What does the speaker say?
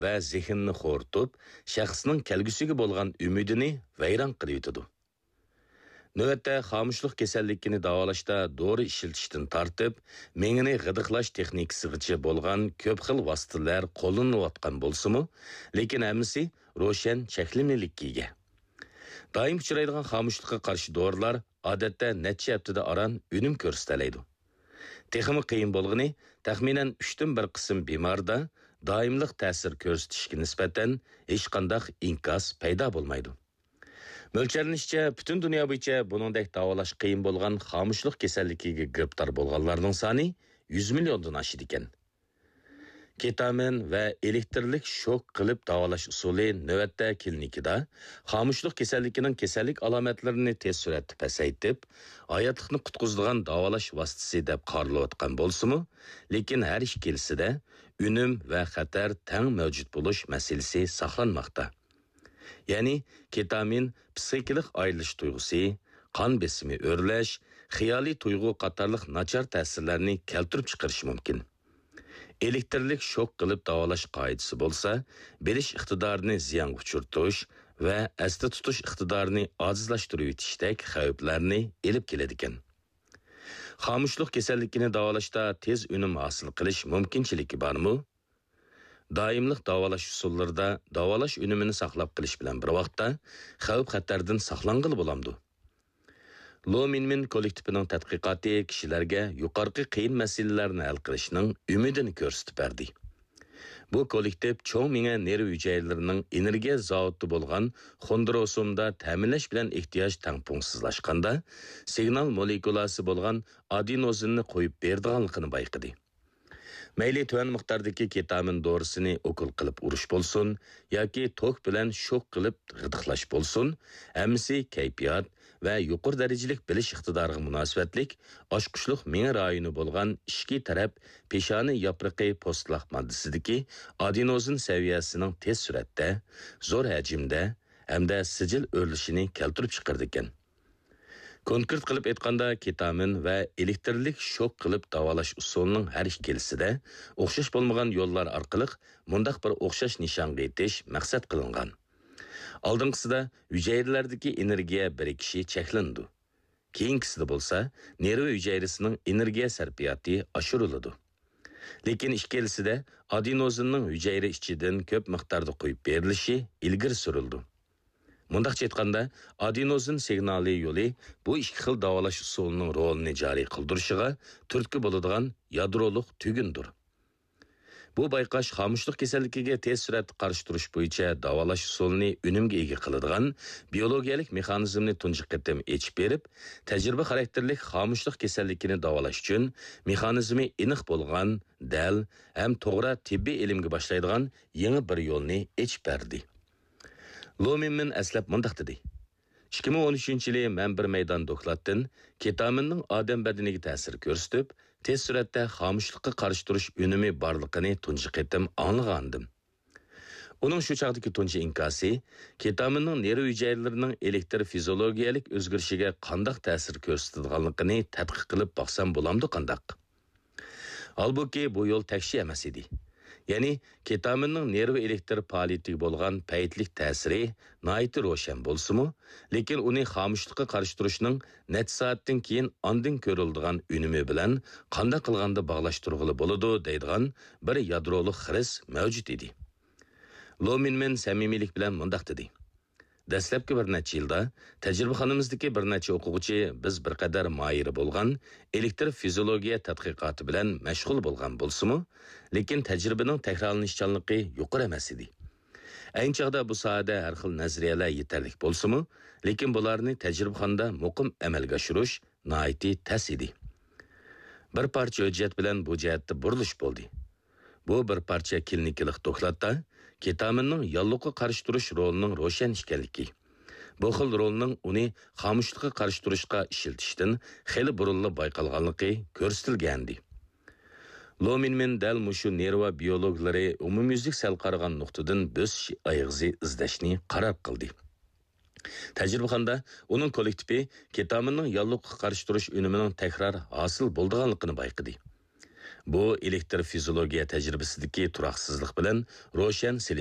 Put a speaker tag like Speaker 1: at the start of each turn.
Speaker 1: va zehnni xo'rtib, shaxsning kelgusiga bo'lgan umidini vayron qilib yutadi. Növətdə xamuşluq kasalligini davolashda dori ishlatishdan tortib, mengini g'idiqlash texnikasigacha bo'lgan ko'p xil vositalar qo'llanayotgan bo'lsa-mu, lekin hammasi ro'shan cheklimlilikka ega. Doim uchraydigan xamuşluqqa qarshi dorilar odatda necha haftada aran unum ko'rsatadi. Texmi qiyin bo'lg'ini, taxminan 3dan 1 qism bemorda doimliq ta'sir ko'rsatishga nisbatan hech qanday inkas paydo bo'lmaydi. Mölçerlenişçe bütün dünya bo'yicha buningdek davolash qiyin bo'lgan xamuşluq kasalligiga giribtor bo'lganlarning soni 100 milliondan oshdi ekan. Ketamin va elektrlik shok qilib davolash usuli navbatda klinikada xamuşluq kasalligining kasallik alomatlarini tez suratda pasaytib, hayotlikni qutqizadigan davolash vositasi deb qaralayotgan bo'lsa-mu, lekin har ikkilisida unum va xatar teng mavjud bo'lish masalasi saqlanmoqda. Yani ketamin psixikalik ayrilish tuyg'usi, qon besimi o'rlash, xiyoliy tuyg'u qatorliq nachar ta'sirlarni keltirib chiqarishi mumkin. Elektrlik shok qilib davolash qoidasi bo'lsa, bilish iqtidorini ziyon uchirtish va asda tutish iqtidorini ojizlashtirib etishdek xavflarni elib keladi ekan. Xamuşluq kasalligini davolashda tez unum hosil qilish mumkinchiligi bormi? Daimlik davolash usullarida davolash unumini saqlab qilish bilan bir vaqtda xavf-xatardan saqlanqili bo'lamdi. Lominmin kollektivining tadqiqoti kishilarga yuqorqi qiyin masalalarni hal qilishning umidini ko'rsatib berdi. Bu kollektiv cho'ng miya nerv hujayralarining energiya zavodi bo'lgan xondrosomda ta'minlash bilan ehtiyoj tangpungsizlashganda signal molekulasi bo'lgan adenozinni qo'yib berdiganligini bayqadi. Mayli tuan miqdordagi ketamin dorisini okul qilib urish bo'lsin yoki tok bilan shok qilib g'idiqlash bo'lsin, hammasi kayfiyat va yuqori darajalik bilish iqtidoriga munosabatlik oshqushliq miya rayoni bo'lgan ishki taraf peshona yapriqi postlaq moddasidagi adenozin saviyasining tez suratda, zo'r hajmda hamda sijil o'rlishini keltirib chiqardi ekan. Konkret qilib aytganda ketamin va elektrlik shok qilib davolash usulining har ikkilisida o'xshash bo'lmagan yo'llar orqali mundaq bir o'xshash nishonga yetish maqsad qilingan. Oldingisida hujayralardagi energiya birikishi cheklandi. Keyingisida bo'lsa, nerv hujayrasining energiya sarfiyoti oshiriladi. Lekin ikkilisida adenozinning hujayra ichidan ko'p miqdorda qo'yib berilishi ilgari surildi. Mundaqcha aytganda, adenozin signali yo'li bu ikki xil davolash usulining rolini joriy qildirishiga turtki bo'ladigan yadroliq tugundir. Bu bayqash xamuşluq kasalligiga tez suratda qarshi turish bo'yicha davolash usulini unumga ega qiladigan biologiyalik mexanizmni tunji qatim echib berib, tajriba xarakterlik xamuşluq kasalligini davolash uchun mexanizmi aniq bo'lgan, dal ham to'g'ri tibbiy ilmga boshlaydigan yangi bir yo'lni echib berdi. Lominmin aslab mundaq dedi. 2013-yili men bir maydon dokladdan ketaminning odam badaniga ta'sir ko'rsatib, tez suratda xamuşluqqa qarshi turish unumi borligini tunji qatim anglagandim. Uning shu chaqdagi tunji inkosi ketaminning nerv hujayralarining elektrofiziologiyalik o'zgarishiga qanday ta'sir ko'rsatadiganligini tadqiq qilib baqsam bo'lamdi qandaq. Halbuki bu yo'l takshi emas edi. Yani ketaminning nerv elektr faoliyatiga bo'lgan paytlik ta'siri nihoyat ro'shan bo'lsa-mu, lekin uni xamuşluqqa qarshi turishning necha soatdan keyin ondan ko'riladigan unumi bilan qanday qilganda bog'lashtirg'ili bo'ladi deydigan bir yadroliq xiris mavjud edi. Lominmin samimiylik bilan mundaq dedi. Dastlabki bir necha yilda tajribaxonamizdagi bir necha o'quvchi biz bir qadar moyir bo'lgan elektrofiziologiya tadqiqoti bilan mashg'ul bo'lgan bo'lsa-mu, lekin tajribaning takrorlanishchanligi yuqori emas edi. Ayni chog'da bu sohada har xil nazariyalar yetarli bo'lsa-mu, lekin bularni tajribaxonda muqim amalga oshirish nihoyat tas edi. Bir parcha hujjat bilan bu jihatda burilish bo'ldi. Bu bir parcha klinikalik dokladda ketaminning yalluqqa qarshi turish rolining ro'shan ekanligi. Bu xil rolning uni xamuşluqqa qarshi turishga ishlatishdan xeli burunli bayqalganligi ko'rsatilgandi. Lominmin dal mushu nerva biologlari umumyuzlik sal qaragan nuqtadan biz ayig'izi izdashni qaror qildi. Tajribaxonda uning kollektivi ketaminning yalluqqa qarshi turish unumining takror hosil bo'lganligini bayqadi. Bu elektrofiziologiya tajribasidagi turaqsizlik bilan ro'shan